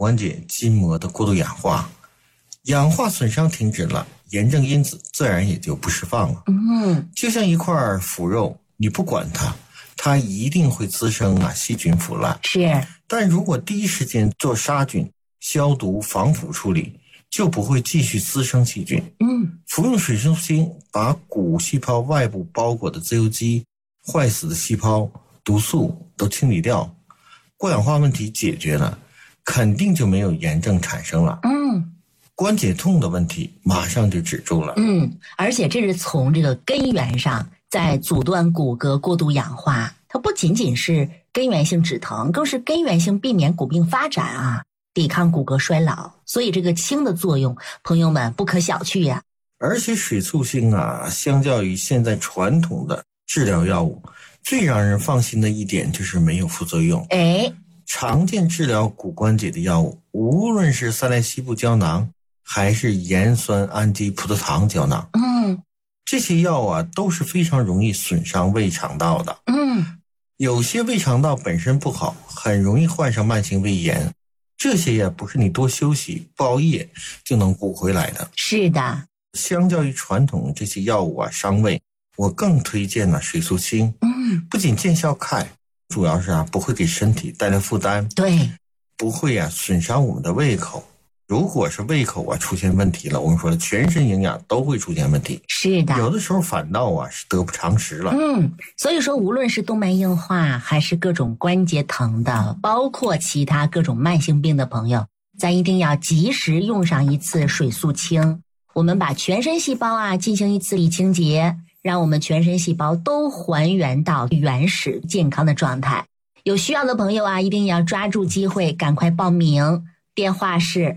关节筋膜的过度氧化，氧化损伤停止了，炎症因子自然也就不释放了。就像一块腐肉，你不管它一定会滋生细菌腐烂。 是， 但如果第一时间做杀菌、消毒、防腐处理，就不会继续滋生细菌。服用水素清把骨细胞外部包裹的自由基、坏死的细胞、毒素都清理掉，过氧化问题解决了，肯定就没有炎症产生了。关节痛的问题马上就止住了。 而且这是从这个根源上在阻断骨骼过度氧化，它不仅仅是根源性止疼，更是根源性避免骨病发展抵抗骨骼衰老。所以这个氢的作用，朋友们不可小觑呀。 而且水素氢相较于现在传统的治疗药物，最让人放心的一点就是没有副作用。常见治疗骨关节的药物，无论是塞赖西布胶囊还是盐酸氨基葡萄糖胶囊，这些药都是非常容易损伤胃肠道的。有些胃肠道本身不好，很容易患上慢性胃炎，这些也不是你多休息不熬夜就能补回来的。 是的， 相较于传统这些药物伤胃，我更推荐水素氢。不仅见效快，主要是不会给身体带来负担。 对， 不会损伤我们的胃口。如果是胃口出现问题了，我们说全身营养都会出现问题。 是的， 有的时候反倒是得不偿失了。 所以说无论是动脉硬化还是各种关节疼的，包括其他各种慢性病的朋友，咱一定要及时用上一次水素氢。我们把全身细胞进行一次理清洁，让我们全身细胞都还原到原始健康的状态。有需要的朋友一定要抓住机会赶快报名，电话是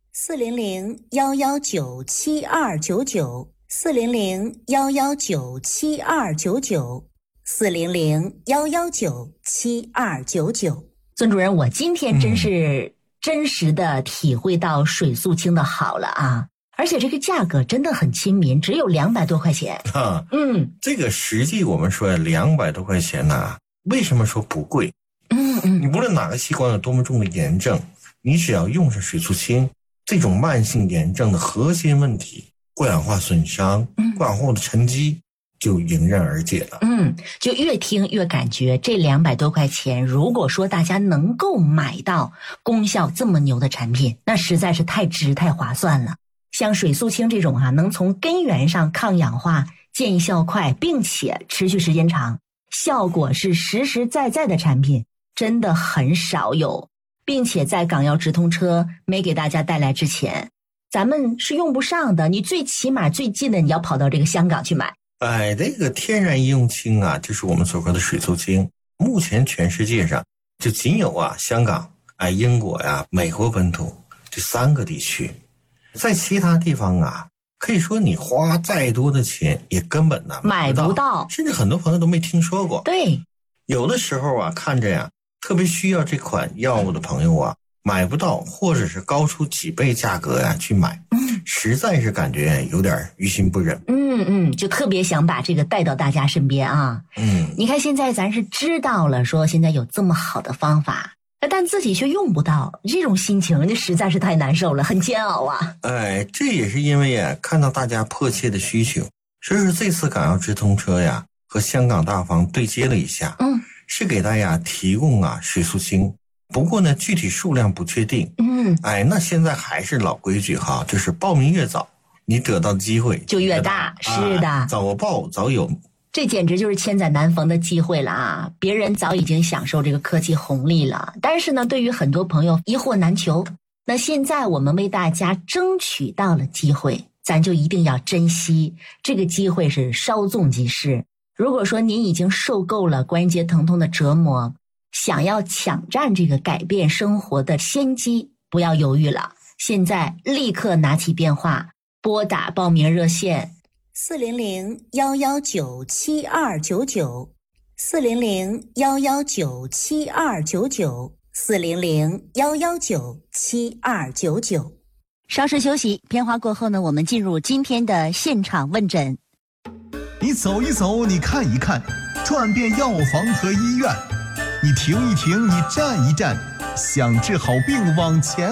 400-119-7299 400-119-7299 400-119-7299。 孙主任，我今天真是真实的体会到水素氢的好了而且这个价格真的很亲民，只有200多块钱。 这个实际我们说200多块钱为什么说不贵？你无论哪个器官有多么重的炎症，你只要用上水素氢，这种慢性炎症的核心问题，过氧化损伤、过氧化物的沉积就迎刃而解了。 就越听越感觉这200多块钱，如果说大家能够买到功效这么牛的产品，那实在是太值太划算了。像水素氢这种能从根源上抗氧化、见效快，并且持续时间长，效果是实实在在的产品，真的很少有。并且在港药直通车没给大家带来之前，咱们是用不上的，你最起码最近的你要跑到这个香港去买。 这个天然医用氢就是我们所说的水素氢，目前全世界上就仅有香港、英国美国本土这3个地区，在其他地方可以说你花再多的钱也根本买不到， 甚至很多朋友都没听说过。 对， 有的时候看着特别需要这款药物的朋友买不到，或者是高出几倍价格去买，实在是感觉有点于心不忍。 就特别想把这个带到大家身边你看现在咱是知道了说现在有这么好的方法，但自己却用不到，这种心情那实在是太难受了，很煎熬这也是因为看到大家迫切的需求，所以说这次港药直通车和香港大方对接了一下，是给大家提供水素氢，不过呢具体数量不确定。那现在还是老规矩就是报名越早，你得到的机会就越大。是的， 早报早有， 这简直就是千载难逢的机会了别人早已经享受这个科技红利了，但是呢对于很多朋友一货难求，那现在我们为大家争取到了机会，咱就一定要珍惜，这个机会是稍纵即逝。如果说您已经受够了关节疼痛的折磨，想要抢占这个改变生活的先机，不要犹豫了，现在立刻拿起电话拨打报名热线 400-119-7299 400-119-7299 400-119-7299。 稍事休息，片花过后呢，我们进入今天的现场问诊。 你走一走，你看一看，转遍药房和医院，你停一停，你站一站，想治好病往前